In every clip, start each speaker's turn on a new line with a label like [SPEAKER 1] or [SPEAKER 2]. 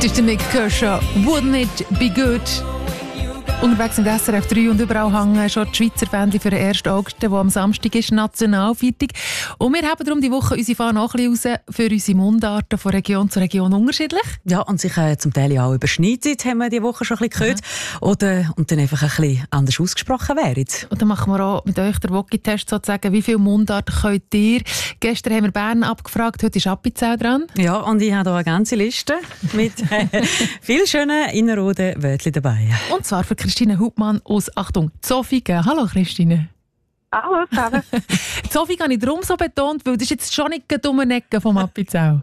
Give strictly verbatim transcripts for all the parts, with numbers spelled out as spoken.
[SPEAKER 1] ist der Nick Kershaw. Wouldn't it be good? Unterwegs mit S R F drei und überall hängen schon die Schweizer Bändchen für den ersten August, der am Samstag ist, Nationalviertag. Und wir haben darum die Woche unsere Fahne auch ein bisschen raus für unsere Mundarten von Region zu Region unterschiedlich.
[SPEAKER 2] Ja, und sich äh, zum Teil ja auch überschneiden, haben wir diese Woche schon ein bisschen gehört. Mhm. Oder, und dann einfach ein bisschen anders ausgesprochen werden.
[SPEAKER 1] Und dann machen wir auch mit euch den Wocki-Test sozusagen. Wie viele Mundarten könnt ihr? Gestern haben wir Bern abgefragt, heute ist Appenzell dran.
[SPEAKER 2] Ja, und ich habe hier eine ganze Liste mit äh, vielen schönen innerroten Wörtchen dabei.
[SPEAKER 1] Und zwar für Christine Hauptmann aus, Achtung, Zofingen. Hallo Christine.
[SPEAKER 3] Hallo zusammen.
[SPEAKER 1] Zofingen habe ich darum so betont, weil das ist jetzt schon nicht eine dumme Ecke vom Appenzell.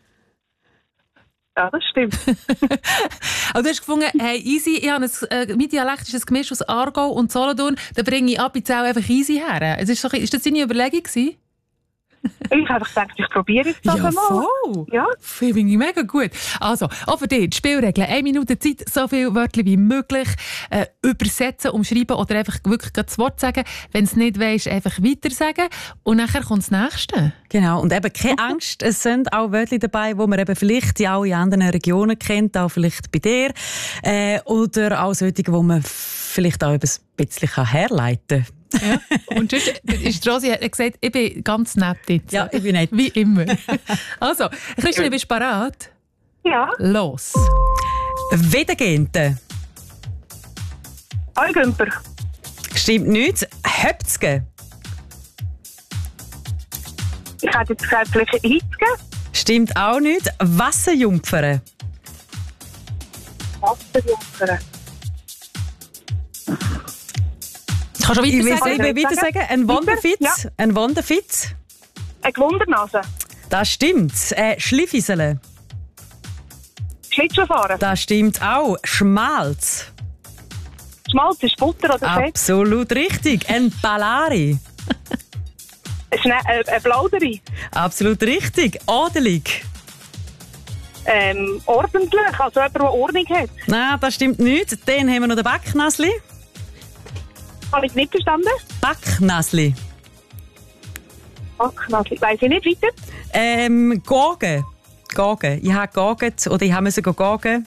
[SPEAKER 3] Ja, das stimmt.
[SPEAKER 1] Also du hast gefunden, hey, easy, ich habe ein, äh, mein Dialekt ist ein Gemisch aus Aargau und Solothurn, dann bringe ich Appenzell einfach easy her. Es ist, so, ist das deine Überlegung gewesen?
[SPEAKER 3] Ich habe gedacht, ich probiere es doch
[SPEAKER 1] ja,
[SPEAKER 3] einmal.
[SPEAKER 1] Voll.
[SPEAKER 3] Ja,
[SPEAKER 1] finde ich mega gut. Also, auch für dich, die Spielregeln. Eine Minute Zeit, so viele Wörter wie möglich. Äh, übersetzen, umschreiben oder einfach wirklich das Wort sagen. Wenn du es nicht weisst, einfach weiter sagen. Und nachher kommt das Nächste.
[SPEAKER 2] Genau, und eben keine Angst, es sind auch Wörter dabei, die man eben vielleicht auch in anderen Regionen kennt, auch vielleicht bei dir. Äh, oder auch solche, die man vielleicht auch ein bisschen herleiten kann.
[SPEAKER 1] Ja. Und sonst ist Rosi hat gesagt, ich bin ganz nett jetzt.
[SPEAKER 2] Ja, ich bin nett.
[SPEAKER 1] Wie immer. Also, Christine, bist du bereit?
[SPEAKER 3] ja.
[SPEAKER 1] Los.
[SPEAKER 2] Wiedergehende.
[SPEAKER 3] Allgümper.
[SPEAKER 2] Stimmt nicht. Höpzge.
[SPEAKER 3] Ich hätte jetzt gesagt, vielleicht Hitzge.
[SPEAKER 2] Stimmt auch nicht. Wasserjumpfere.
[SPEAKER 3] Wasserjumpfere.
[SPEAKER 1] Kannst du
[SPEAKER 2] Ich
[SPEAKER 1] weiter
[SPEAKER 2] will
[SPEAKER 1] sagen?
[SPEAKER 2] sagen, weiter sagen. Ein Wanderfitz.
[SPEAKER 3] Ja.
[SPEAKER 2] Ein Wanderfitz.
[SPEAKER 3] Eine Gewundernase.
[SPEAKER 2] Das stimmt. Äh, Schliffisele.
[SPEAKER 3] Schlittschuhfahren.
[SPEAKER 2] Das stimmt auch. Schmalz.
[SPEAKER 3] Schmalz ist Butter oder Fett.
[SPEAKER 2] Absolut richtig. Ein Ballari.
[SPEAKER 3] Eine, äh, eine Plauderi.
[SPEAKER 2] Absolut richtig. Adelig.
[SPEAKER 3] Ähm, ordentlich, also jemand, der Ordnung hat.
[SPEAKER 2] Nein, das stimmt nicht. Dann haben wir noch den Backnasli.
[SPEAKER 3] Habe ich nicht verstanden?
[SPEAKER 2] Backnasli.
[SPEAKER 3] Backnasli. Weiss ich nicht weiter.
[SPEAKER 2] Ähm, Gagen. Gagen. Ich habe gagelt oder ich musste gagen.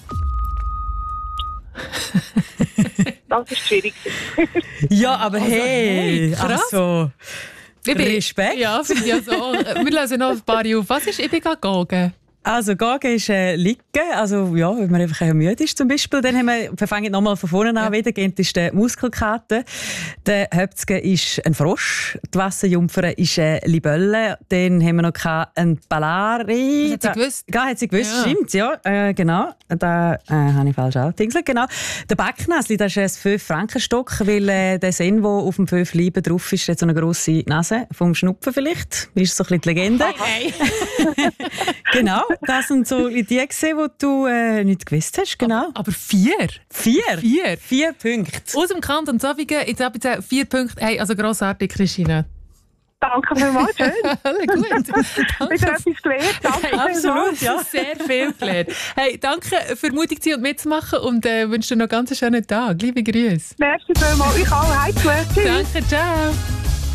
[SPEAKER 3] Das ist schwierig.
[SPEAKER 2] Ja, aber
[SPEAKER 1] Also,
[SPEAKER 2] hey,
[SPEAKER 1] hey, krass.
[SPEAKER 2] also,
[SPEAKER 1] Ich bin-
[SPEAKER 2] Respekt.
[SPEAKER 1] Ja, finde ich also auch. Wir lösen noch ein paar auf. Was ist «Ich bin gegangen»?
[SPEAKER 2] Also Gagen ist äh, liegen, also ja, wenn man einfach müde ist zum Beispiel. Dann haben wir, wir fangen nochmal von vorne an, wieder gehend ist der Muskelkater. Der Höpzge ist ein Frosch, die Wasserjumpfer ist eine Libelle, dann haben wir noch einen Ballari.
[SPEAKER 1] Das hat sie gewusst.
[SPEAKER 2] Ja, hat sie gewusst,
[SPEAKER 1] Ja.
[SPEAKER 2] stimmt, ja, äh, genau. Da äh, habe ich falsch aufgetingselt, genau. Der Backnasli, das ist ein fünf Franken Stock, weil äh, der Sen, der auf dem fünf Lieben drauf ist, hat so eine grosse Nase, vom Schnupfen vielleicht, ist so ein bisschen die Legende.
[SPEAKER 1] Hey.
[SPEAKER 2] Genau, das sind so die gesehen, die du äh, nicht gewusst hast, genau.
[SPEAKER 1] Aber vier?
[SPEAKER 2] Vier.
[SPEAKER 1] Vier?
[SPEAKER 2] Vier Punkte.
[SPEAKER 1] Aus dem Kanton Zofingen, jetzt habe ich vier Punkte. Hey, also grossartig, Christine.
[SPEAKER 3] Danke vielmals, schön.
[SPEAKER 1] Gut.
[SPEAKER 3] Wieder etwas gelernt. Danke
[SPEAKER 1] Hey, absolut,
[SPEAKER 3] vielmals.
[SPEAKER 1] ja. Sehr viel gelernt. Hey, danke für mutig zu sein und mitzumachen und äh, wünsche dir noch einen ganz schönen Tag. Liebe Grüße.
[SPEAKER 3] Merci vielmals. Ich auch. Heizle. Tschüss.
[SPEAKER 1] Danke, ciao.